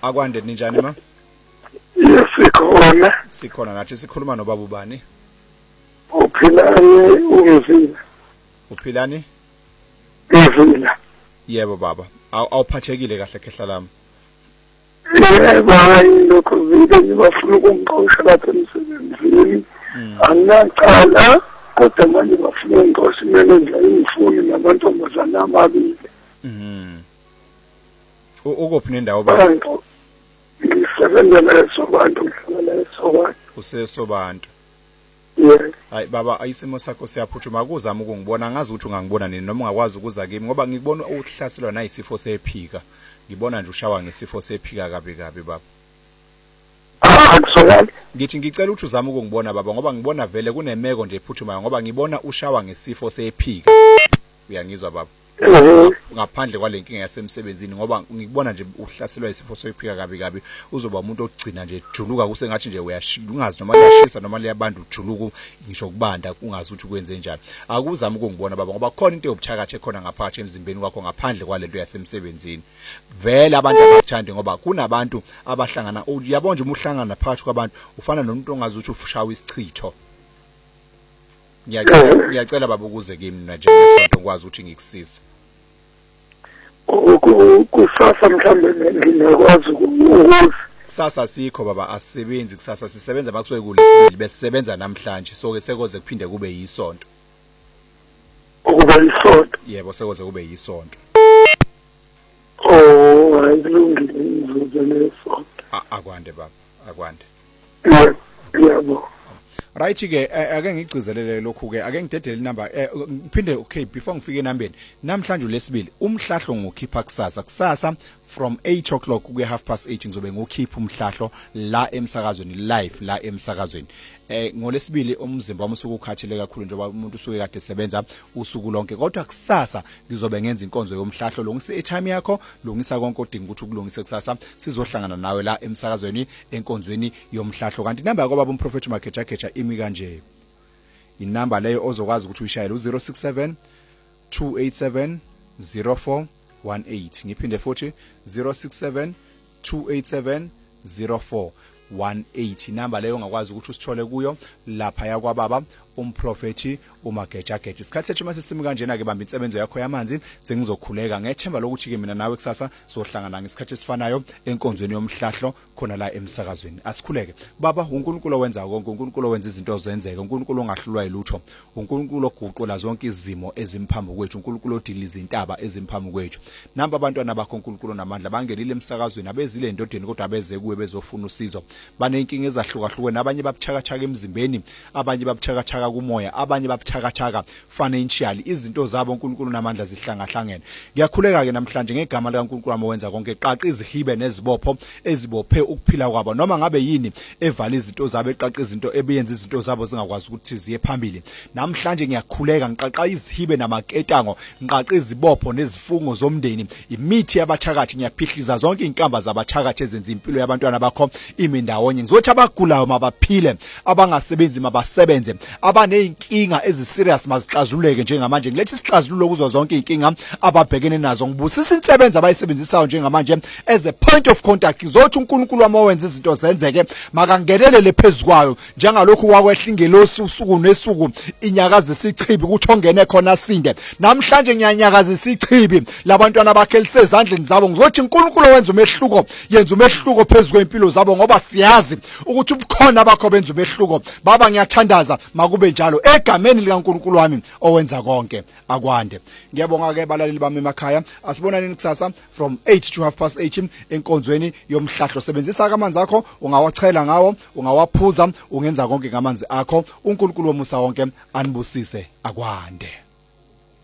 Akwande ninjani ma? Sikhona. Sikhona nathi sikhuluma nobaba ubani? Uphilani umzila. Uphilani? Umzila. Yebo baba. Awuphathekile kahle khehla lami. Yebo hayi lokho vile ngibafuna ukungiqosha lapha emsebenzini. Angaqala kodwa manje bafuna ukungiqosha kumele nje imfuno namantombazana amabili. Ukuphi nendawo baba? Ngisebenza lesobantu ngihlala lesobantu. Usesobantu. Yes. Hayi baba ayisimo sakho siyaphuthuma kuzama ukungibona ngazi ukuthi ungangibona nini noma ungakwazi ukuza kimi ngoba ngikubona uhlaselwa nayisifo sephika. Ngibona nje ushawa ngesifo sephika kabi baba. Akusolani. Ngithi ngicela ukuthi uzame ukungibona baba ngoba ngibona vele kunemeko nje ephuthumayo ngoba ngibona ushawa ngesifo sephika. Uyangizwa baba? Ngaphandle kwalenkinga yasemsebenzini ngoba ngikubona nje uhlaselwa isifo soyiphika kabi uzoba umuntu ogcina nje juluka kusengathi nje ungazi noma liyashisa noma liyabantu ujuluku ngisho kubanda ungazi ukuthi kwenze njani akuzama ukungibona baba ngoba khona into yobuthakathi ekhona ngaphakathi emzimbeni wakho ngaphandle kwalento yasemsebenzini vele abantu abakuthandi ngoba kunabantu abahlangana uyabona nje umuhlangana phakathi kwabantu ufana nomuntu ongazi ukuthi ufushawa isichitho. Ngiyacela baba ukuze kimi mina njengesonto ngikwazi ukuthi ngikusize. Kusasa mhlambe ngingakwazi ukuza. Kusasa sikho baba asisebenzi kusasa sisebenza bakusuke kulesibili besisebenza namhlanje so ke sekoze kuphinde kube yisonto. Ukuba yisonto. Yebo sekoze kube yisonto. Oh ayilungile ngizolesonto. Akwande baba akwande. Yebo. Right ke ake ngigcizelele lokhu ke ake ngidedele inamba ngiphinde okay before ngifike enambeni namhlanje lesibili umhlahlo ngokhipha kusasa from 8 o'clock kuya 8:30 ngizobe ngokhipha umhlahlo la emsakazweni live la emsakazweni ngolesibili umzimba wami usuke ukhathele kakhulu njengoba umuntu usuke kade esebenza usuku lonke kodwa kusasa ngizobe ngenza inkonzo yomhlahlo lungisa itime yakho lungisa konke odinga ukuthi ukulungise kusasa sizohlangana nawe la emsakazweni enkonzweni yomhlahlo kanti inamba yakho baba umprofeti Mageja imi kanje inamba leyo ozokwazi ukuthi uyishayele u067 287 0418 ngiphinde futhi 067 287 0418 inamba leyo ongakwazi ukuthi usithole kuyo lapha yakwababa umprofeti uMageja isikhathi sethu mase simi kanjena ke bamba insebenzo yakho yamanzi sengizokhuleka ngethemba lokuthi ke mina nawe kusasa sohlangana ngesikhathi esifanayo enkonzweni yomhlahlo khona la emsakazweni asikhuleke baba uNkulunkulu owenza konke uNkulunkulu owenza izinto zenzeke uNkulunkulu ongahlulwa yilutho uNkulunkulu oguqula zonke izimo ezimphambi kwethu uNkulunkulu odiliza intaba ezimphambi kwethu namba abantwana bakho uNkulunkulu namandla bangenile emsakazweni abezile endodeni kodwa abeze kuwe bezofuna usizo banenkinga ezahlukahlukene abanye babuthakathaka emzimbeni abanye babuthakathaka kumoya abanye babuthakathaka financially izinto zabo uNkulunkulu namandla zihlangahlangene ngiyakhuleka ke namhlanje ngegama likaNkulunkulu amowenza konke qaqa izihibe nezibopho ezibophe ukuphila kwabo noma ngabe yini evala izinto zabo eqaqa izinto ebeyenza izinto zabo zingakwazi ukuthi ziye phambili namhlanje ngiyakhuleka ngiqaqa izihibe namaketango ngiqaqa izibopho nezifungo zomndeni imithi yabathakathi ngiyaphihliza zonke inkamba zabathakathi ezenza impilo yabantwana bakho imi ndawonye ngizothi abagulayo mabaphile abangasebenzi mabasebenze abaneyinkinga eziserious mazixazululeke njengamanje ngilethe isixazululo kuzo zonke inkinga ababhekene nazo ngibusisa insebenza abayisebenzisayo njengamanje as a point of contact ngizothi uNkulunkulu wamowenza izinto zenzeke makangenelele phezukwayo njengalokhu kwakwehla ingelosi usuku nesuku inyakaza isichibi ukuthi ongene khona sinde namhlanje ngiyanyakaza isichibi labantwana bakhe lisezandleni zabo ngizothi uNkulunkulu wenza umehluko yenza umehluko phezulu kwempilo zabo ngoba siyazi ukuthi ubukhona bakho benza umehluko baba ngiyathandaza makube njalo egameni likaNkulunkulu wami owenza konke akwande ngiyabonga ke balaleli bami emakhaya asibonaneni kusasa from 8 to 8:30 enkonzweni yomhlahlo sebenzisa amanzi akho ungawachela ngawo ungawaphuza ungenza konke ngamanzi akho uNkulunkulu womusa wonke anibusise akwande.